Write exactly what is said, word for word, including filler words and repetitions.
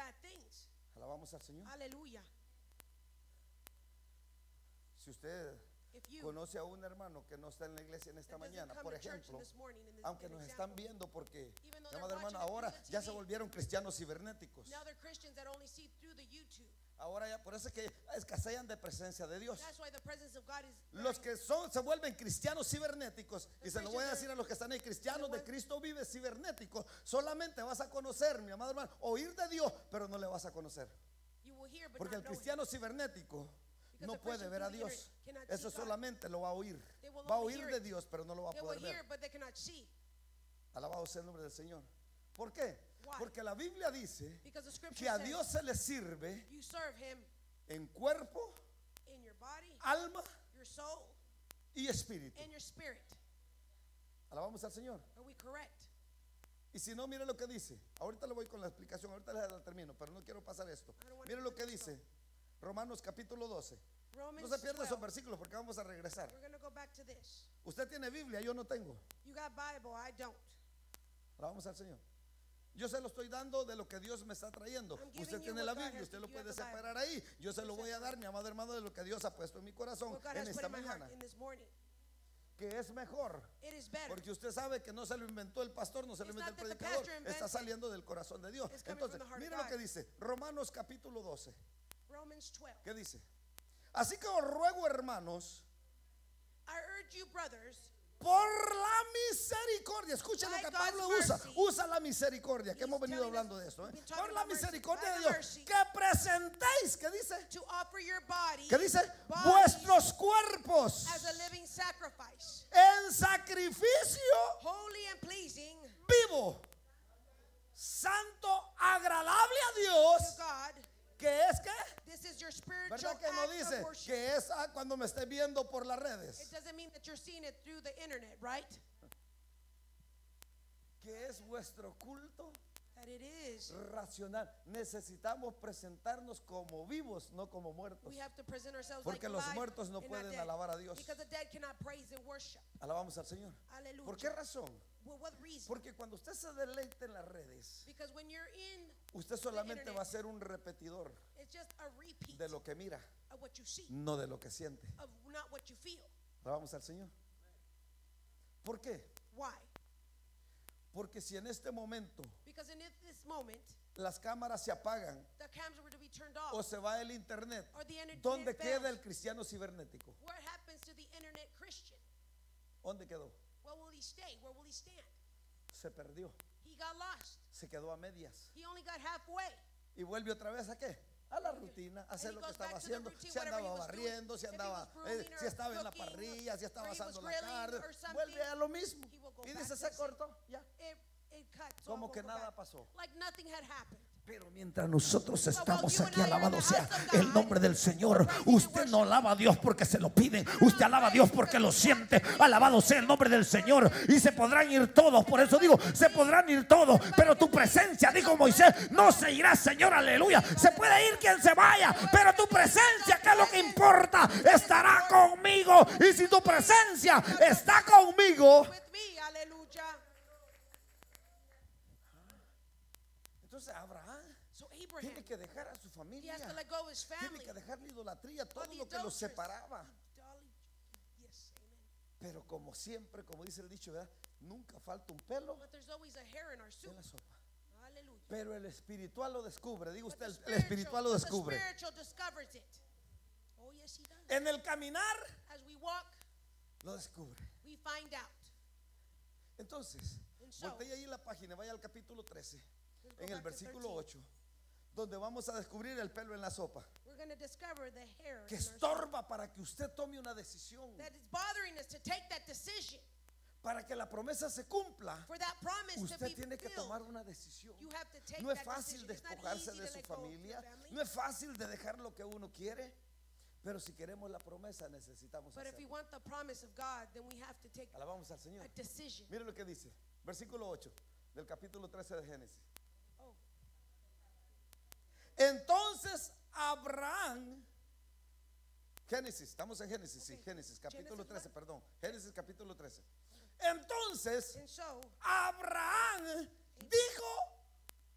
bad things. Alabamos al Señor. Hallelujah. Si usted If you conoce a un hermano que no está en la iglesia en esta that doesn't mañana, come por to church ejemplo, this morning, in this, aunque an nos example, están viendo porque, even though mi they're amado hermano, watching it ahora through the ya se T V, volvieron cristianos cibernéticos. now they're Christians that only see through the YouTube. Ahora ya, por eso es que escasean de presencia de Dios. That's why the presence of God is Los very- que son, se vuelven cristianos cibernéticos, y se lo voy a decir a los que están ahí, cristianos de Cristo vive cibernéticos, solamente vas a conocer, mi amado hermano, oír de Dios, pero no le vas a conocer. you will hear but Porque el not know him. cristiano cibernético no puede ver a Dios. Eso solamente lo va a oír. Va a oír de Dios, pero no lo va a They will poder hear ver. but they cannot see. Alabado sea el nombre del Señor. ¿Por qué? Why? Porque la Biblia dice Because the scripture que a says Dios se le sirve you serve him en cuerpo, in your body, alma your soul, y espíritu. and your spirit. Alabamos al Señor. Are we correct? Y si no, mire lo que dice. Ahorita le voy con la explicación, ahorita la termino, pero no quiero pasar esto. I don't want Mire to lo que finish dice Romanos capítulo doce. Romans No se pierda esos twelve. versículos porque vamos a regresar. We're going to go back to this. Usted tiene Biblia, yo no tengo. You got Bible, I don't. Alabamos al Señor. Yo se lo estoy dando de lo que Dios me está trayendo. I'm giving Usted you tiene what la God Biblia, has- usted lo you have puede the Bible. separar ahí. Yo se lo voy a separate. dar, mi amado hermano, de lo que Dios ha puesto en mi corazón What God en has put esta in my heart mañana. in this morning. Que es mejor. It is better. Porque usted sabe que no se lo inventó el pastor, no se lo It's inventó el not that the predicador. pastor invented Está it. saliendo del corazón de Dios. It's coming from Entonces, the heart of mire lo God. que dice Romanos capítulo doce. Romans twelve. ¿Qué dice? Así que os ruego, hermanos, I urge you, brothers, por la misericordia. Escuchen lo By que God's Pablo usa. mercy. Usa la misericordia, que He's hemos venido telling hablando us- de esto. ¿eh? we've been talking Por la about mercy. misericordia By de the Dios, mercy. que presentéis, ¿qué dice? to offer your body ¿Qué dice? bodies Vuestros cuerpos as a living sacrifice, en sacrificio holy and pleasing vivo, santo, agradable a to Dios, God. que es que, This is your spiritual ¿verdad que no act dice of worship. que es ah, cuando me esté viendo por las It redes? doesn't mean that you're seeing it through the internet, right? Que es vuestro culto That it is. racional. Necesitamos presentarnos como vivos, no como muertos. We have to present ourselves Porque like los alive muertos no and not pueden dead. alabar a Dios. Because the dead cannot praise and worship. Alabamos al Señor. Hallelujah. ¿Por qué razón? Well, what reason? Porque cuando usted se deleite en las redes, Because when you're in, usted solamente internet. va a ser un repetidor it's just a repeat de lo que mira, of what you see, no de lo que siente. of not what you feel. Alabamos al Señor. ¿Por qué? Why? Porque si en este momento Because in this moment, las cámaras se apagan the cameras were to be turned o off, se va el internet, or the internet ¿dónde fails. queda el cristiano cibernético? What happens to the internet Christian? ¿Dónde quedó? Where will he stay? Where will he stand? Se perdió, He got lost. se quedó a medias. He only got halfway. Y vuelve otra vez a qué? A la rutina, a hacer And he lo que goes back estaba to the haciendo. routine, Si whatever andaba he was doing. barriendo, si If he andaba, was pruning eh, or si estaba en la cooking, parrilla, si estaba or he was asando la grilling carne, or something, vuelve a lo mismo. he will go Y back dice, to se the cortó, ya. It, it cuts Como off que over nada back. pasó. Like nothing had happened. Pero mientras nosotros while estamos you and aquí, I are alabado in the sea house of el God, nombre del Señor. praising and Usted no worshiping. alaba a Dios porque se lo piden. Usted alaba a Dios porque lo siente. Alabado sea el nombre del Señor. Y se podrán ir todos. Por eso digo, se podrán ir todos. Pero tu presencia, dijo Moisés, no se irá, Señor, aleluya. Se puede ir quien se vaya, pero tu presencia, que es lo que importa, estará conmigo. Y si tu presencia está conmigo, With me, hallelujah. entonces Abraham So Abraham, tiene que dejar a su he familia. has to let go of his Tiene family. que dejar la idolatría, todo the lo que los adulterers. separaba. Dolly- Yes, amen. Pero como siempre, como dice el dicho, ¿verdad? Nunca falta un pelo But there's always a hair in our soup. en la sopa. Hallelujah. Pero el espiritual lo descubre. Diga But usted, the el, el espiritual lo but the descubre. spiritual discovers it. Oh, yes, he does. En el caminar As we walk, lo descubre. we find out. Entonces, And so- voltee ahí la página, vaya al capítulo trece, Let's go en el back to versículo thirteen. ocho, donde vamos a descubrir el pelo en la sopa, We're going to discover the hair que in our soup estorba para que usted tome una decisión, that is bothering us to take that decision. para que la promesa se cumpla. For that promise to Usted be tiene que fulfilled, tomar una decisión. you have to take No es that fácil decision. It's not despojarse easy de to su let go of your familia, family. no es fácil de dejar lo que uno quiere, pero si queremos la promesa necesitamos But if we hacerlo. want the promise of God, then we have to take Alabamos al Señor. a decision. Mire lo que dice, versículo ocho del capítulo trece de Génesis. Oh, Entonces Abraham, Génesis, estamos en Génesis, sí, Ok. Génesis capítulo Genesis trece, perdón, Génesis capítulo trece. Entonces and so Abraham dijo